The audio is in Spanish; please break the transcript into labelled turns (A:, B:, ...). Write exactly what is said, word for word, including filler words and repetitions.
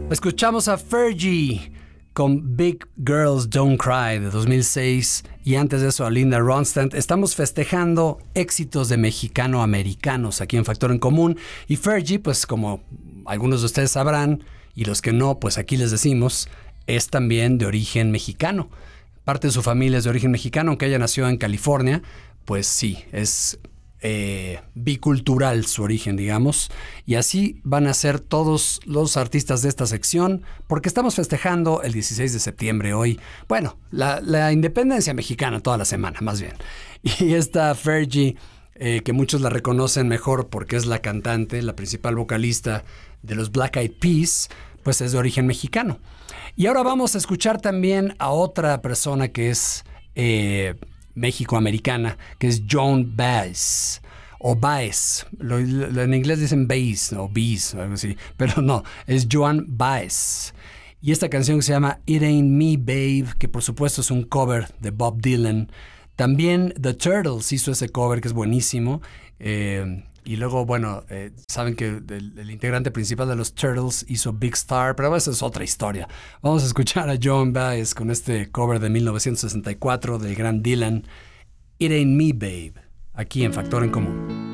A: Escuchamos a Fergie con Big Girls Don't Cry de dos mil seis y antes de eso a Linda Ronstadt. Estamos festejando éxitos de mexicano-americanos aquí en Factor en Común y Fergie, pues como algunos de ustedes sabrán y los que no, pues aquí les decimos, es también de origen mexicano. Parte de su familia es de origen mexicano, aunque ella nació en California, pues sí, es eh, bicultural su origen, digamos. Y así van a ser todos los artistas de esta sección, porque estamos festejando el dieciséis de septiembre hoy. Bueno, la, la independencia mexicana toda la semana, más bien. Y esta Fergie, eh, que muchos la reconocen mejor porque es la cantante, la principal vocalista de los Black Eyed Peas, pues es de origen mexicano. Y ahora vamos a escuchar también a otra persona que es eh, México-americana, que es Joan Baez, o Baez. Lo, lo, en inglés dicen Baez, o Bees, o algo así, pero no, es Joan Baez. Y esta canción que se llama It Ain't Me, Babe, que por supuesto es un cover de Bob Dylan. También The Turtles hizo ese cover, que es buenísimo. Eh, y luego, bueno, eh, saben que el, el integrante principal de los Turtles hizo Big Star, pero esa es otra historia. Vamos a escuchar a Joan Baez con este cover de mil novecientos sesenta y cuatro del gran Dylan, It Ain't Me, Babe, aquí en Factor en Común.